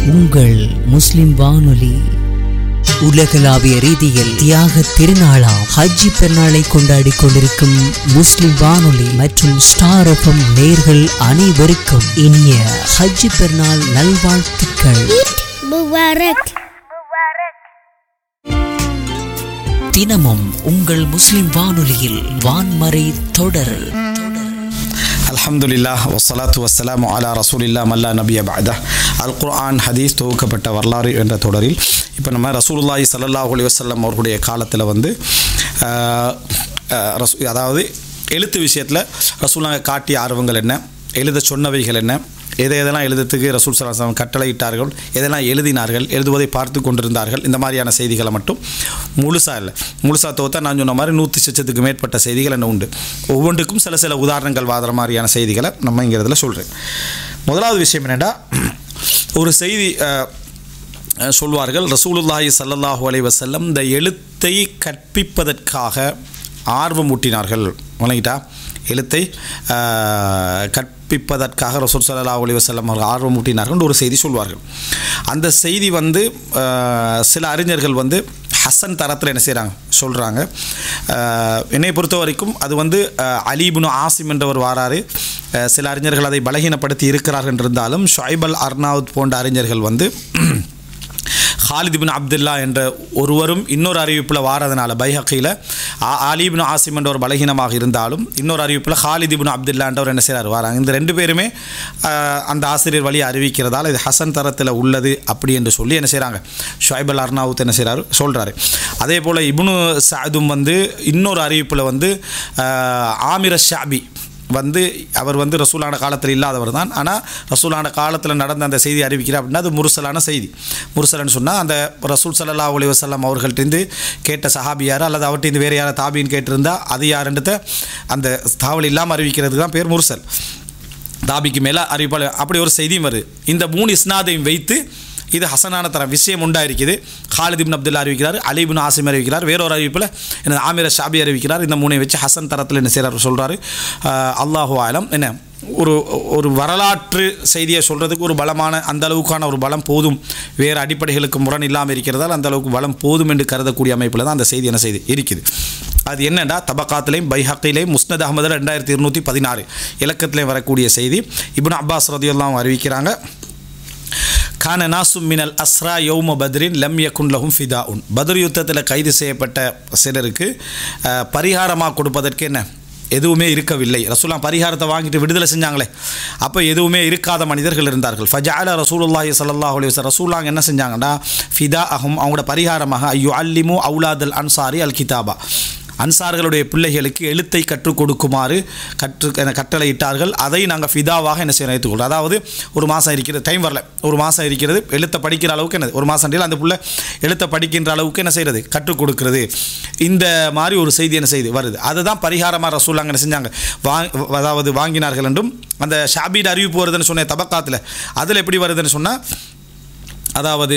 உங்கள் முஸ்லிம் வானொலி. உலகளாவிய ரீதியில் தியாக திருநாளாம் ஹஜ்ஜி பெருநாளை கொண்டாடி கொண்டிருக்கும் முஸ்லிம் வானொலி மற்றும் ஸ்டார் எஃப்எம் நேயர்கள் அனைவருக்கும் இனிய ஹஜ்ஜி பெருநாள் நல்வாழ்த்துக்கள். தினமும் உங்கள் முஸ்லிம் வானொலியில் வான்மறை தொடர். அல்ஹம்துலில்லாஹ் வஸ்ஸலாத்து வஸ்ஸலாமு அலா ரசூலில்லாஹ் மல்லா நபிய பஅத. அல் குர்ஆன் ஹதீஸ் தொகுக்கப்பட்ட வரலாறு என்ற தொடரில் இப்போ நம்ம ரசூலுல்லாஹி ஸல்லல்லாஹு அலைஹி வஸல்லம் அவர்களுடைய காலத்தில் அதாவது எழுத்து விஷயத்தில் ரசூலுல்லாஹ் காட்டிய ஆர்வங்கள் என்ன, எழுத சொன்னவைகள் என்ன, எதெல்லாம் எழுதுறதுக்கு ரசூல் ஸல்லல்லாஹு அலைஹி வஸல்லம் கட்டளையிட்டார்கள், எதெல்லாம் எழுதினார்கள், எழுதுவதை பார்த்து கொண்டிருந்தார்கள், இந்த மாதிரியான செய்திகளை மட்டும் முழுசாக தோத்தா நான் சொன்ன மாதிரி 100,000க்கு மேற்பட்ட செய்திகள் என்ன உண்டு. ஒவ்வொன்றுக்கும் சில உதாரணங்கள் வாதுற மாதிரியான செய்திகளை நம்ம இங்கே இதில் சொல்கிறேன். முதலாவது விஷயம் என்னென்னா, ஒரு செய்தி சொல்வார்கள், ரசூலுல்லாஹி ஸல்லல்லாஹு அலைஹி வஸல்லம் இந்த எழுத்தை கற்பிப்பதற்காக ஆர்வம் ஊட்டினார்கள். வணங்கிட்டா எழுத்தை கற்பிப்பதற்காக ரசூல் ஸல்லல்லாஹு அலைஹி வஸல்லம் அவர்கள் ஆர்வம் ஊட்டினார்கள் ஒரு செய்தி சொல்வார்கள். அந்த செய்தி சில அறிஞர்கள் ஹசன் தரத்தில் என்ன செய்கிறாங்க சொல்கிறாங்க. என்னை பொறுத்த வரைக்கும் அது அலி இப்னு ஆசிம் என்றவர் வாராரு. சில அறிஞர்கள் அதை பலகீனப்படுத்தி இருக்கிறார்கள் இருந்தாலும் ஷுஐப் அல் அர்னாவுத் போன்ற அறிஞர்கள் ஹாலித் இப்னு அப்துல்லா என்ற ஒருவரும் இன்னொரு அறிவிப்பில் வாரதுனால பைஹக்கியில் அலி இப்னு ஆசிம் என்ற ஒரு பலகீனமாக இருந்தாலும் இன்னொரு அறிவிப்பில் ஹாலித் இப்னு அப்துல்லா என்றவர் என்ன செய்கிறார் வாராங்க. இந்த ரெண்டு பேருமே அந்த ஆசிரியர் வழியை அறிவிக்கிறதால இது ஹசன் தரத்தில் உள்ளது அப்படி என்று சொல்லி என்ன செய்கிறாங்க ஷுஐப் அல் அர்னாவுத் என்ன செய்கிறாரு சொல்கிறாரு. அதே போல் இப்னு சஅதும் இன்னொரு அறிவிப்பில் ஆமிர் ஷாபி அவர் ரசூலான காலத்தில் இல்லாதவர் தான். ஆனால் ரசூலான காலத்தில் நடந்த அந்த செய்தி அறிவிக்கிறார் அப்படின்னா அது முர்சலான செய்தி. முர்சலன்னு சொன்னால் அந்த ரசூல் ஸல்லல்லாஹு அலைஹி வஸல்லம் அவர்கள்ட்டேருந்து கேட்ட சஹாபியார் அல்லது அவர்கிட்ட வேறு யாரை தாபின்னு கேட்டிருந்தா அது யாருன்றத அந்த தாவல் இல்லாமல் அறிவிக்கிறதுக்கு தான் பேர் முர்சல். தாபிக்கு மேலே அறிவிப்பாளர் அப்படி ஒரு செய்தியும் வருது. இந்த 3 இஸ்னாதையும் வைத்து இது ஹசனான தரம் விஷயம் உண்டாயிருக்குது. ஹாலித் இப்னு அப்துல்லா அறிவிக்கிறார், அலி இப்னு ஆசிம் அறிவிக்கிறார், வேறொரு அறிவிப்பில் என்ன ஆமிர ஷாபி அறிவிக்கிறார். இந்த 3 வச்சு ஹசன் தரத்தில் என்ன செய்கிறார் சொல்கிறாரு. அல்லாஹு ஆலம் என்ன ஒரு வரலாற்று செய்தியை சொல்கிறதுக்கு ஒரு பலமான அந்த அளவுக்கான ஒரு பலம் போதும், வேறு அடிப்படைகளுக்கு முரண் இல்லாமல் இருக்கிறதால் அந்த அளவுக்கு பலம் போதும் என்று கருதக்கூடிய அமைப்பில் தான் அந்த செய்தி என்ன செய்தி இருக்குது. அது என்னென்னா தபக்காத்திலையும் பைஹக்கிலையும் முஸ்னத் அஹ்மதில் 2216 இலக்கத்திலையும் வரக்கூடிய செய்தி. இப்னு அப்பாஸ் ரலியல்லாஹு அறிவிக்கிறாங்க, கான நாசும் மினல் அஸ்ரா யௌம பத்ரின் லம் யகுன் லஹும் ஃபிதாஉன். பத்ர் யுத்தத்தில் கைது செய்யப்பட்ட சிலருக்கு பரிகாரமாக கொடுப்பதற்கு என்ன எதுவுமே இருக்கவில்லை. ரசூலுல்லாஹ் பரிகாரத்தை வாங்கிட்டு விடுதலை செஞ்சாங்களே, அப்போ எதுவுமே இருக்காத மனிதர்கள் இருந்தார்கள். ஃபஜஅல ரசூலுல்லாஹி ஸல்லல்லாஹு அலைஹி வஸல்லம் ரசூலுல்லாஹ் என்ன செஞ்சாங்கன்னா ஃபிதா அஹும் அவங்களோட பரிகாரமாக ஐயு அல்லிமு அவுலாதல் அன்சாரி அல் கிதாபா அன்சார்களுடைய பிள்ளைகளுக்கு எழுத்தை கற்றுக் கொடுக்குமாறு கட்டளையிட்டார்கள். அதை நாங்கள் ஃபிதாவாக என்ன செய்ய எடுத்துக்கொள்கிறோம். அதாவது ஒரு மாதம் இருக்கிறது, டைம் வரல, ஒரு மாதம் இருக்கிறது, எழுத்தை படிக்கிற அளவுக்கு என்ன ஒரு மாதம் அந்த பிள்ளை எழுத்தை படிக்கின்ற அளவுக்கு என்ன செய்கிறது கற்றுக் கொடுக்கிறது. இந்த மாதிரி ஒரு செய்தி என்ன செய்து வருது. அதுதான் பரிகாரமாக ரசூலுல்லாஹ் என்ன செஞ்சாங்க அதாவது வாங்கினார்கள் என்றும் அந்த ஷாபீட் அறிவிப்பு வருதுன்னு சொன்ன தபக்காத்தில் அதில் எப்படி வருதுன்னு சொன்னால், அதாவது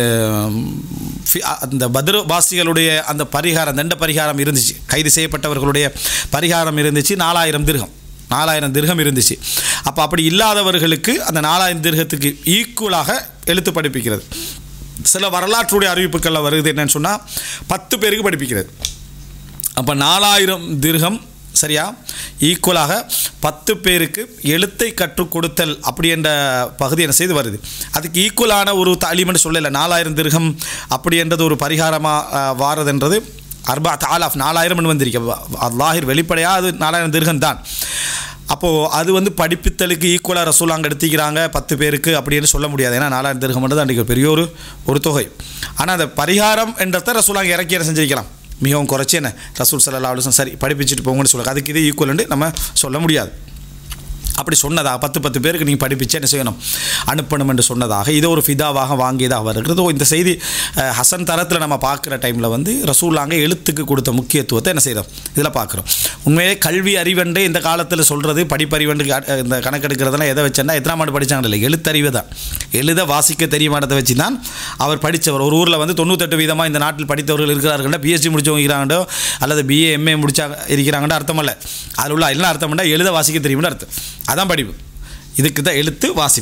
அந்த பத்ர் வாசிகளுடைய அந்த பரிகாரம் தண்ட பரிகாரம் இருந்துச்சு, கைது செய்யப்பட்டவர்களுடைய பரிகாரம் இருந்துச்சு, 4000 திர்ஹம் இருந்துச்சு. அப்போ அப்படி இல்லாதவர்களுக்கு அந்த 4000 திர்ஹத்துக்கு ஈக்குவலாக எழுத்து படிப்பிக்கிறது. சில வரலாற்றுடைய அறிவிப்புகளில் வருது என்னன்னு சொன்னால் 10 பேருக்கு படிப்பிக்கிறது. அப்போ 4000 திர்ஹம் சரியா ஈக்குவலாக 10 பேருக்கு எழுத்தை கற்றுக் கொடுத்தல் அப்படி என்ற பகுதி என்ன செய்து வருது. அதுக்கு ஈக்குவலான ஒரு தாலீம்னு சொல்லலை. 4000 திர்ஹம் அப்படி என்றது ஒரு பரிகாரமாக வாரதுன்றது 4000 வந்திருக்க அல்லாஹிர் வெளிப்படையாக அது 4000 திர்ஹம் தான். அப்போது அது படிப்பித்தலுக்கு ஈக்குவலாக ரசூலுல்லாஹ் எடுத்துக்கிறாங்க 10 பேருக்கு அப்படின்னு சொல்ல முடியாது. ஏன்னா 4000 திர்ஹம்ன்றது அன்றைக்கு பெரிய ஒரு தொகை. ஆனால் அந்த பரிகாரம் என்றதை ரசூலுல்லாஹ் இறக்கி என்ன செஞ்சிருக்கலாம், மிகவும் குறைச்சி என்ன ரசூல் ஸல்லல்லாஹு அலைஹி வஸல்லம் சரி படிப்பிச்சுட்டு போங்கன்னு சொல்லுவாங்க. அதுக்கு இது ஈக்குவல்னு நம்ம சொல்ல முடியாது. அப்படி சொன்னதாக 10 பேருக்கு நீங்கள் படிப்பிச்சு என்ன செய்யணும் அனுப்பணும் என்று சொன்னதாக இது ஒரு ஃபிதாவாக வாங்கியதாக வருகிறது. இந்த செய்தி ஹசன் தரத்தில் நம்ம பார்க்குற டைமில் ரசூலுல்லாஹ் எழுத்துக்கு கொடுத்த முக்கியத்துவத்தை என்ன செய்கிறோம் இதில் பார்க்குறோம். உண்மையே கல்வி அறிவென்று இந்த காலத்தில் சொல்கிறது படிப்பறிவென்று இந்த கணக்கெடுக்கிறதுலாம் எதை வச்சேன்னா எத்தனாம் ஆண்டு படித்தாங்க இல்லை, எழுத்தறிவு தான். எழுத வாசிக்க தெரியுமானதை வச்சு தான் அவர் படித்தவர். ஒரு ஊரில் 98% இந்த நாட்டில் படித்தவர்கள் இருக்கிறார்கள். பிஹெச்டி முடிச்சவங்க இருக்கிறாங்கண்டோ அல்லது பிஏ எம்ஏ முடிச்சா இருக்கிறாங்கன்னு அர்த்தம் இல்லை. அதில் உள்ள என்ன அர்த்தம்னா எழுத வாசிக்க தெரியும்னு அர்த்தம். அதான் படிப்பு. இதுக்கு தான் எழுத்து வாசிப்பு.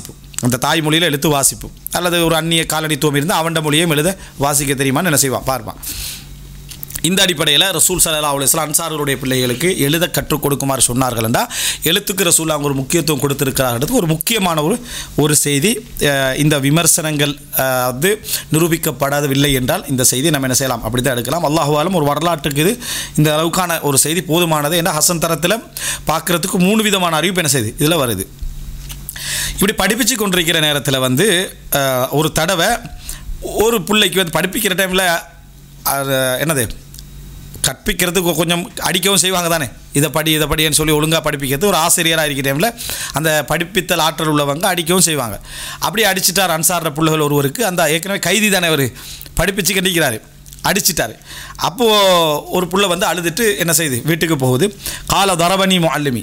அந்த தாய்மொழியில் எழுத்து வாசிப்பு, அல்லது ஒரு அந்நிய காலனித்துவம் இருந்தால் அவண்ட மொழியும் எழுத வாசிக்க தெரியுமான்னு என்ன செய்வான் பார்ப்பான். இந்த அடிப்படையில் ரசூல் ஸல்லல்லாஹு அலைஹி வஸல்லம் அன்சார்களுடைய பிள்ளைகளுக்கு எழுத கற்றுக் கொடுக்குமாறு சொன்னார்கள் என்றால் எழுத்துக்கு ரசூல் அவங்க ஒரு முக்கியத்துவம் கொடுத்திருக்கிறார்கள். ஒரு முக்கியமான ஒரு செய்தி. இந்த விமர்சனங்கள் வந்து நிரூபிக்கப்படவில்லை என்றால் இந்த செய்தி நம்ம என்ன செய்யலாம், அப்படி தான் எடுக்கலாம். அல்லாஹு ஆலம் ஒரு வரலாற்றுக்கு இது இந்த அளவுக்கான ஒரு செய்தி போதுமானது. ஏன்னா ஹசன் தரத்தில் பார்க்குறதுக்கு 3 விதமான அறிவிப்பு என்ன செய்யுது இதில் வருது. இப்படி படிப்பிச்சு கொண்டிருக்கிற நேரத்தில் வந்து ஒரு தடவை ஒரு பிள்ளைக்கு வந்து படிப்பிக்கிற டைமில் என்னது கற்பிக்கிறதுக்கு கொஞ்சம் அடிக்கவும் செய்வாங்க தானே, இதை படின்னு சொல்லி ஒழுங்காக படிப்பிக்கிறது. ஒரு ஆசிரியராக இருக்கிற டைமில் அந்த படிப்பித்தல் ஆற்றல் உள்ளவங்க அடிக்கவும் செய்வாங்க. அப்படி அடிச்சிட்டார் அன்சார பிள்ளைகள் ஒருவருக்கு. அந்த ஏற்கனவே கைதி தானே அவர் படிப்பிச்சு கண்டிக்கிறாரு, அடிச்சிட்டார். அப்போது ஒரு பிள்ளை வந்து அழுதுட்டு என்ன செய்யுது வீட்டுக்கு போகுது. கால தரபனி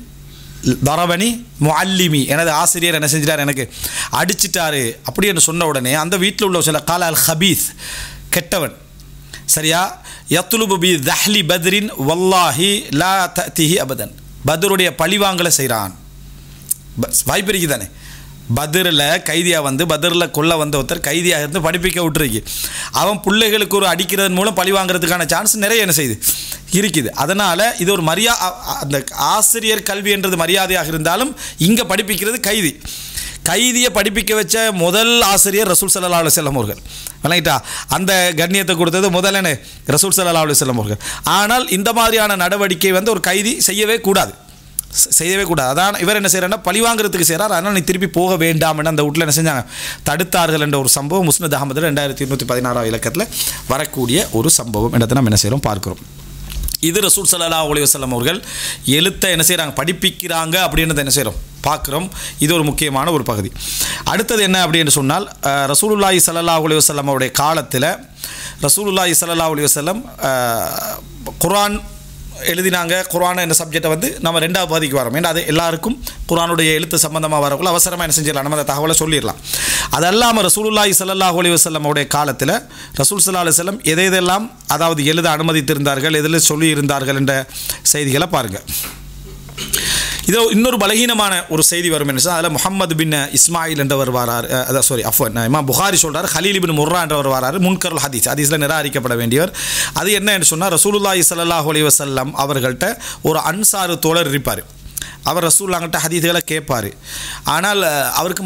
முஅல்லிமி எனது ஆசிரியர் என்ன செஞ்சிட்டார் எனக்கு அடிச்சிட்டாரு அப்படின்னு சொன்ன உடனே அந்த வீட்டில் உள்ள சில கால அல் ஹபீஸ் கெட்டவன் சரியா யத்லுபு பி தஹ்லி பத்ரின் வல்லாஹி லா தஅதிஹி அபதன் பத்ருடைய பழிவாங்கலை செய்கிறான். வாய்ப்பு இருக்குது தானே, பத்ரில் கைதியாக வந்து பத்ரில் கொல்ல வந்த ஒருத்தர் கைதியாக இருந்து படிப்பிக்க விட்டுருக்கு. அவன் பிள்ளைகளுக்கு ஒரு அடிக்கிறதன் மூலம் பழி வாங்கிறதுக்கான சான்ஸ் நிறைய என்ன செய்யுது இருக்குது. அதனால் இது ஒரு அந்த ஆசிரியர் கல்வின்றது மரியாதையாக இருந்தாலும் இங்கே படிப்பிக்கிறது கைதியை படிப்பிக்க வச்ச முதல் ஆசிரியர் ரசூல் ஸல்லல்லாஹு அலைஹி வஸல்லம் அவர்கள். விளங்கிட்டா, அந்த கண்ணியத்தை கொடுத்தது முதல்ல ரசூல் ஸல்லல்லாஹு அலைஹி வஸல்லம் அவர்கள். ஆனால் இந்த மாதிரியான நடவடிக்கை வந்து ஒரு கைதி செய்யவே கூடாது. அதான் இவர் என்ன செய்கிறாருன்னா பழி வாங்குறதுக்கு செய்கிறார். அதனால் நீ திருப்பி போக வேண்டாம்னு அந்த வீட்டில் என்ன செஞ்சாங்க தடுத்தார்கள் என்ற ஒரு சம்பவம் முஸ்னத் அஹ்மதில் 2216 இலக்கத்தில் வரக்கூடிய ஒரு சம்பவம் இடத்தை நம்ம என்ன செய்கிறோம் பார்க்குறோம். இது ரசூல் ஸல்லல்லாஹு அலைஹி வஸல்லம் அவர்கள் எழுத்தை என்ன செய்கிறாங்க படிப்பிக்கிறாங்க அப்படின்றத என்ன செய்கிறோம் பார்க்குறோம். இது ஒரு முக்கியமான ஒரு பகுதி. அடுத்தது என்ன அப்படின்னு சொன்னால் ரசூலுல்லாஹி ஸல்லல்லாஹு அலைஹி வஸல்லம் அவருடைய காலத்தில் ரசூலுல்லாஹி ஸல்லல்லாஹு அலைஹி வஸல்லம் குர்ஆன் எழுதினாங்க. குர்ஆன் என்ற சப்ஜெக்டை வந்து நம்ம 2வது பகுதிக்கு வரோம். ஏன்னா அது எல்லாருக்கும் குர்ஆனுடைய எழுத்து சம்பந்தமாக வரக்குள்ள அவசரமாக என்ன செஞ்சிடலாம், நம்ம அந்த தகவலை சொல்லிடலாம். அது அல்லாமல் ரசூலுல்லாஹி ஸல்லல்லாஹு அலைஹி வஸல்லம் உடைய காலத்தில் ரசூல் ஸல்லல்லாஹு அலைஹி வஸல்லம் எதெல்லாம் அதாவது எழுத அனுமதித்திருந்தார்கள், எதில் சொல்லியிருந்தார்கள் என்ற செய்திகளை பாருங்கள். இதோ இன்னொரு பலகீனமான ஒரு செய்தி வரும் என்று சொன்னால் அதில் முஹம்மது பின் இஸ்மாயில் என்றவர் வரார். இமாம் புகாரி சொல்கிறார் ஹலீல் பின் முர்ரா என்றவர் வராரு. முன்கருல் ஹதீஸில் நிராகரிக்கப்பட வேண்டியவர். அது என்ன என்று சொன்னால் ரசூலுல்லாஹி ஸல்லல்லாஹு அலைஹி வஸல்லம் அவர்கள்ட்ட ஒரு அன்சாரு தோழர் இருப்பார். அவர் ரசூலுல்லாஹ்கிட்ட ஹதீஸ்களை கேட்பார். ஆனால் அவருக்கு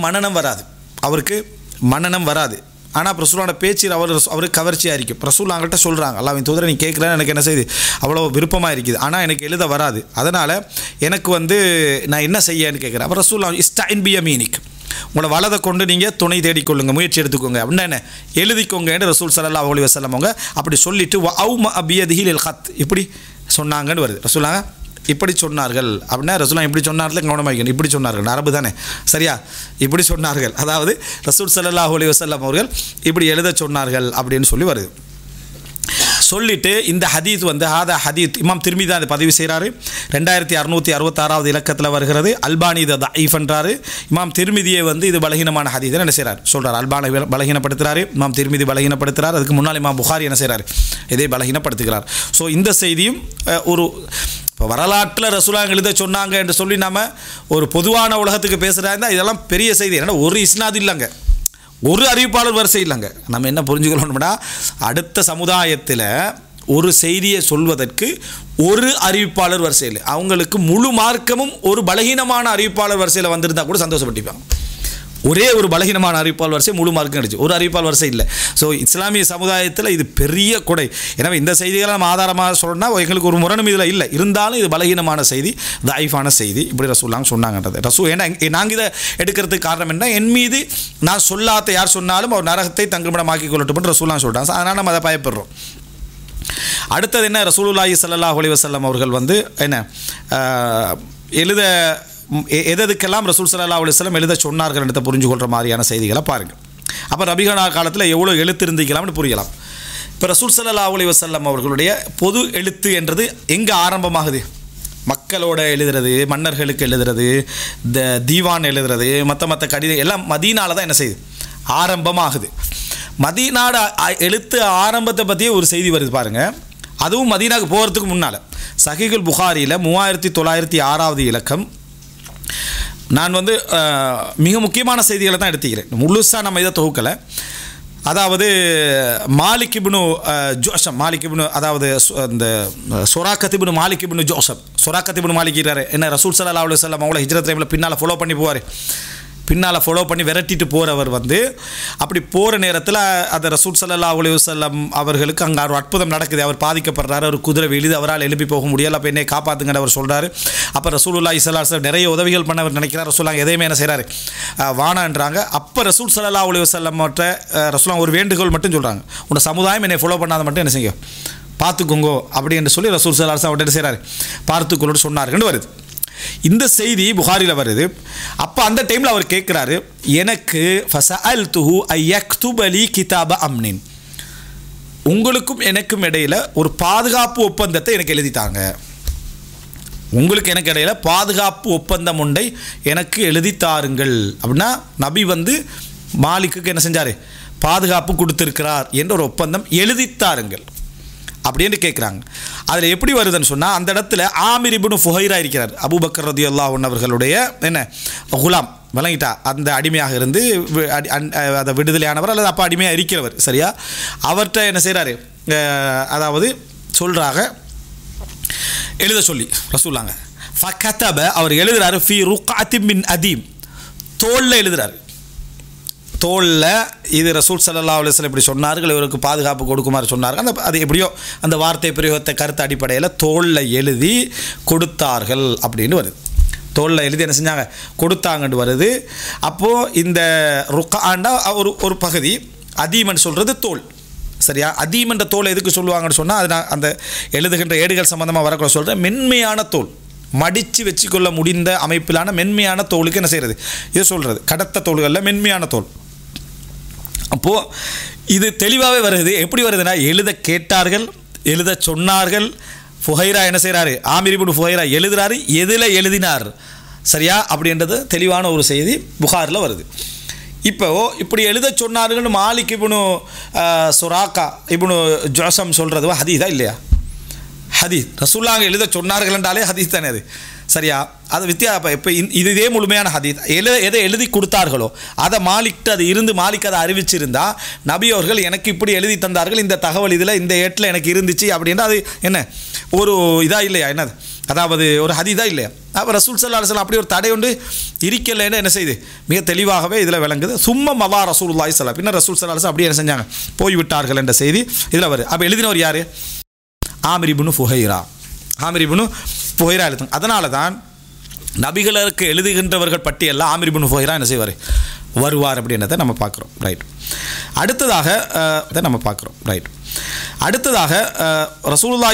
மனனம் வராது. ஆனால் ரசூலோட பேச்சு அவருக்கு கவர்ச்சியாக இருக்கும். ரசூலுல்லாஹ்கிட்ட சொல்கிறாங்க, அல்லாஹ்வின் தூதரை நீ கேட்குறேன்னு எனக்கு என்ன செய்யுது அவ்வளோ விருப்பமாக இருக்குது, ஆனால் எனக்கு எழுத வராது. அதனால் எனக்கு வந்து நான் என்ன செய்யன்னு கேட்குறேன். அப்போ ரசூலுல்லாஹ் இஸ்தஇன் பியமீனிக் உங்களை வலதை கொண்டு நீங்கள் துணை தேடிக்கொள்ளுங்க, முயற்சி எடுத்துக்கோங்க அப்படின்னா என்ன எழுதிக்கோங்கன்னு ரசூல் ஸல்லல்லாஹு அலைஹி வஸல்லம் அவங்க அப்படி சொல்லிவிட்டு வஅௌம பியதிஹி லில் ஹத் இப்படி சொன்னாங்கன்னு வருது. ரசூலுல்லாஹ் இப்படி சொன்னார்கள் அப்படின்னா ரசூலுல்லாஹ் இப்படி சொன்னார்கள் கவனமாக வைக்கணும். இப்படி சொன்னார்கள் அரபு தானே சரியா, இப்படி சொன்னார்கள் அதாவது ரசூல் ஸல்லல்லாஹு அலைஹி வஸல்லம் அவர்கள் இப்படி எழுத சொன்னார்கள் அப்படின்னு சொல்லி வருது. சொல்லிட்டு இந்த ஹதீத் வந்து ஹதீத் இமாம் திர்மிதி தான் அதை பதிவு செய்கிறாரு. 2666 இலக்கத்தில் வருகிறது. அல்பானி இதை தஈஃப் என்றாரு. இமாம் திர்மிதியை வந்து இது பலகீனமான ஹதீத் என்ன செய்கிறார் சொல்கிறார். அல்பானை பலகீனப்படுத்துகிறாரு, இமாம் திர்மிதி பலகீனப்படுத்துகிறார். அதுக்கு முன்னால் இமாம் புகாரி என்ன செய்கிறார் இதை பலகீனப்படுத்துகிறார். ஸோ இந்த செய்தியும் ஒரு இப்போ வரலாற்றில் ரசூலுல்லாஹ் எழுத சொன்னாங்க என்று சொல்லி நம்ம ஒரு பொதுவான உலகத்துக்கு பேசுகிறாங்க. இதெல்லாம் பெரிய செய்தி. ஏன்னா ஒரு இஸ்னாது இல்லைங்க, ஒரு அறிவிப்பாளர் வரிசை இல்லைங்க. நம்ம என்ன புரிஞ்சுக்கணும்னா அடுத்த சமுதாயத்தில் ஒரு செய்தியை சொல்வதற்கு ஒரு அறிவிப்பாளர் வரிசை இல்லை. அவங்களுக்கு முழு மார்க்கமும் ஒரு பலகீனமான அறிவிப்பாளர் வரிசையில் வந்திருந்தால் கூட சந்தோஷப்பட்டிப்பாங்க. ஒரே ஒரு பலகீனமான அறிவிப்பாளர் வரிசை முழு மார்க்கம் கிடைச்சு, ஒரு அறிவிப்பாளர் வரிசை இல்லை. ஸோ இஸ்லாமிய சமுதாயத்தில் இது பெரிய கொடை. எனவே இந்த செய்திகளை நம்ம ஆதாரமாக சொல்லணும்னா எங்களுக்கு ஒரு முரணும் இதில் இல்லை. இருந்தாலும் இது பலகீனமான செய்தி, தஈஃபான செய்தி. இப்படி ரசூலுல்லாஹ் சொன்னாங்கன்றது ஏன்னா நாங்கள் இதை எடுக்கிறதுக்கு காரணம் என்ன, என் மீது நான் சொல்லாத யார் சொன்னாலும் அவர் நரகத்தை தங்குமிடமாக்கி கொள்ளட்டும் ரசூலுல்லாஹ் சொல்கிறாங்க. அதனால் நம்ம அதை பயப்படுறோம். அடுத்தது என்ன, ரசூலுல்லாஹி ஸல்லல்லாஹு அலைஹி வஸல்லம் அவர்கள் வந்து என்ன எழுத எதுக்கெல்லாம் ரசூல் ஸல்லல்லாஹு அலைஹி வஸல்லம் எழுத சொன்னார்கள் என்று புரிஞ்சு கொள்கிற மாதிரியான செய்திகளை பாருங்கள். அப்போ நபிகளார் காலத்தில் எவ்வளோ எழுத்து இருந்திக்கலாம்னு புரியலாம். இப்போ ரசூல் ஸல்லல்லாஹு அலைஹி வஸல்லம் அவர்களுடைய பொது எழுத்து என்றது எங்கே ஆரம்பமாகுது, மக்களோட எழுதுறது, மன்னர்களுக்கு எழுதுறது, இந்த தீவான் எழுதுறது, மற்ற கடிதம் எல்லாம் மதீனால தான் என்ன செய்யுது ஆரம்பமாகுது. மதீனாட எழுத்து ஆரம்பத்தை பற்றியே ஒரு செய்தி வருது பாருங்கள். அதுவும் மதீனாவுக்கு போகிறதுக்கு முன்னால் சஹீஹுல் புகாரியில் 3906 இலக்கம் நான் வந்து மிக முக்கியமான செய்திகளை தான் எடுத்துக்கிறேன், முழுசாக நம்ம இதை தொகுக்கலை. அதாவது மாலிக் இப்னு ஜோசம், மாலிக் இப்னு அதாவது இந்த சொராக்கத் இப்னு மாலிக் இப்னு ஜோசம், சொராக்கத் இப்னு மாலிக் இருக்காரு என்ன, ரசூல் ஸல்லல்லாஹு அலைஹி வஸல்லம் அவங்கள ஹிஜ்ரத் டைமில் பின்னால் ஃபாலோ பண்ணி போவார், பின்னால் ஃபாலோ பண்ணி விரட்டிட்டு போகிறவர் வந்து அப்படி போகிற நேரத்தில் அந்த ரசூல் ஸல்லல்லாஹு அலைஹி வஸல்லம் அவர்களுக்கு அங்கே ஒரு அற்புதம் நடக்குது. அவர் பாதிக்கப்படுறாரு, ஒரு குதிரை விழுது, அவரால் எழுப்பி போக முடியலை, அப்போ என்னை காப்பாற்றுங்கன்னு அவர் சொல்கிறாரு. அப்போ ரசூலுல்லாஹி ஸல்லல்லாஹு அலைஹி வஸல்லம் நிறைய உதவிகள் பண்ண அவர் நினைக்கிறார். ரசூலுல்லாஹ் எதையுமே என்ன செய்கிறாரு, வானான்றாங்க. அப்போ ரசூல் ஸல்லல்லாஹு அலைஹி வஸல்லம் ரசூலுல்லாஹ் ஒரு வேண்டுகோள் மட்டும் சொல்கிறாங்க, உன்னோட சமுதாயம் என்னை ஃபாலோ பண்ணாத மட்டும் என்ன செய்யும் பார்த்துக்கோங்கோ அப்படி என்று சொல்லி ரசூல் ஸல்லல்லாஹு அலைஹி வஸல்லம் என்ன செய்கிறாரு, பார்த்துக்கொள்ளு சொன்னாருன்னு வருது. இந்த செய்தி புகாரில் வருது. அப்போ அந்த டைமில் அவர் கேட்குறாரு, எனக்கு ஃபஸஅல்துஹு அய்யக்துப லி கிதாப அம்னின், உங்களுக்கும் எனக்கும் இடையில் ஒரு பாதுகாப்பு ஒப்பந்தத்தை எனக்கு எழுதித்தாங்க, உங்களுக்கு எனக்கு இடையில் பாதுகாப்பு ஒப்பந்தம் ஒன்றை எனக்கு எழுதித்தாருங்கள் அப்படின்னா நபி வந்து மாலிக்குக்கு என்ன செஞ்சார், பாதுகாப்பு கொடுத்துருக்கிறார் என்ற ஒரு ஒப்பந்தம் எழுதித்தாருங்கள் அப்படின்னு கேட்குறாங்க. அதில் எப்படி வருதுன்னு சொன்னால், அந்த இடத்துல ஆமிர் இப்னு ஃபுஹைரா இருக்கிறார், அபூபக்கர் ரலியல்லாஹு அன்ஹு அவர்களுடைய என்ன குலாம் விளங்கிட்டா, அந்த அடிமையாக இருந்து அதை விடுதலையானவர் அல்லது அப்போ அடிமையாக இருக்கிறவர், சரியா, அவர்கிட்ட என்ன செய்கிறாரு, அதாவது சொல்கிறாங்க எழுத சொல்லி ரசூலுல்லாஹ் ஃபகதப, அவர் எழுதுறாரு ஃபீ ருக்அத்தி மின் அதீம், தோளில் எழுதுறாரு, தோளில் இது ரசூல் ஸல்லல்லாஹு அலைஹி வஸல்லம் இப்படி சொன்னார்கள், இவருக்கு பாதுகாப்பு கொடுக்குமாறு சொன்னார்கள், அந்த அது எப்படியோ அந்த வார்த்தை பிரயோகத்தை கருத்து அடிப்படையில் தோளில் எழுதி கொடுத்தார்கள் அப்படின்னு வருது. தோளில் எழுதி என்ன செஞ்சாங்க, கொடுத்தாங்கன்னு வருது. அப்போது இந்த ருக்காண்டா ஒரு பகுதி, அதீமன் சொல்கிறது தோல், சரியா. அதீமன்ற தோல் எதுக்கு சொல்லுவாங்கன்னு சொன்னால், அது நான் அந்த எழுதுகின்ற ஏடுகள் சம்மந்தமாக வரக்கூட சொல்கிறேன், மென்மையான தோல், மடித்து வச்சுக்கொள்ள முடிந்த அமைப்பிலான மென்மையான தோலுக்கு என்ன செய்கிறது இது சொல்கிறது, கடத்த தோல்களில் மென்மையான தோல். அப்போது இது தெளிவாகவே வருது. எப்படி வருதுன்னா, எழுத கேட்டார்கள், எழுத சொன்னார்கள், ஃபுஹைரா என்ன செய்கிறாரு, ஆமிர் இப்னு ஃபுஹைரா எழுதுறாரு, எதில் எழுதினார், சரியா அப்படின்றது தெளிவான ஒரு செய்தி புகாரில் வருது. இப்போ இப்படி எழுத சொன்னார்கள்னு மாலிக் இப்னு சுராக்கா இப்னு ஜோசம் சொல்கிறது ஹதீஸா இல்லையா, ஹதீஸ். ரசூலுல்லாஹ் எழுத சொன்னார்கள் என்றாலே ஹதீஸ் தானே அது, சரியா. அது இப்போ இதே முழுமையான ஹதீஸ். எதை எழுதி கொடுத்தார்களோ அதை மாலிக்கிட்ட அது இருந்து மாலிக் அதை அறிவிச்சிருந்தா, நபி அவர்கள் எனக்கு இப்படி எழுதி தந்தார்கள், இந்த தகவல் இதில் இந்த ஏட்டில் எனக்கு இருந்துச்சு அப்படின்னா அது என்ன ஒரு இதாக இல்லையா, என்னது அதாவது ஒரு ஹதீஸா இல்லையா. அப்போ ரசூல் ஸல்லல்லாஹு அலைஹி வஸல்லம் அப்படி ஒரு தடை ஒன்று இருக்கலைன்னு என்ன செய்யுது மிக தெளிவாகவே இதில் விளங்குது. சும்மா மவா ரசூலுல்லாஹி ஸல்லல்லாஹு அலைஹி வஸல்லம், பின்னர் ரசூல் ஸல்லல்லாஹு அலைஹி வஸல்லம் அப்படியே என்ன செஞ்சாங்க, போய்விட்டார்கள் என்ற செய்தி இதில் வருது. அப்போ எழுதினவர் யார், ஆமிர் இப்னு ஃபுஹைரா, ஆமிர் இப்னு ஃபுஹைரா எழுதுங்க. அதனால தான் நபிகளுக்கு எழுதுகின்றவர்கள் பட்டியலில் ஆமிர் இப்னு ஃபுஹைரா என்ன செய்வார், வருவார் அப்படின்றத நம்ம பார்க்குறோம், ரைட். அடுத்ததாக ரசூலுல்லாஹி